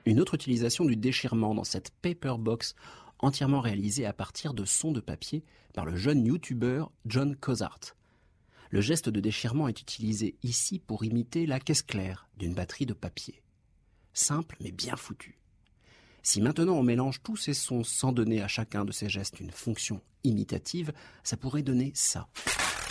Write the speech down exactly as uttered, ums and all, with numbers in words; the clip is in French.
Une autre utilisation du déchirement dans cette Paperbox entièrement réalisée à partir de sons de papier par le jeune youtubeur John Cozart. Le geste de déchirement est utilisé ici pour imiter la caisse claire d'une batterie de papier. Simple mais bien foutu. Si maintenant on mélange tous ces sons sans donner à chacun de ces gestes une fonction imitative, ça pourrait donner ça.